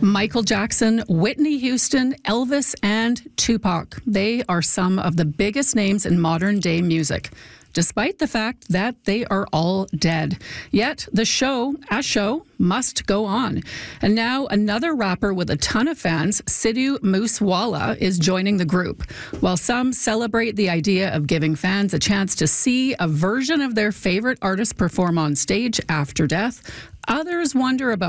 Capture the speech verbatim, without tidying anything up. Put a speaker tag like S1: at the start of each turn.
S1: Michael Jackson, Whitney Houston, Elvis, and Tupac. They are some of the biggest names in modern day music, despite the fact that they are all dead. Yet the show, as show, must go on. And now another rapper with a ton of fans, Sidhu Moosewala, is joining the group. While some celebrate the idea of giving fans a chance to see a version of their favorite artist perform on stage after death, others wonder about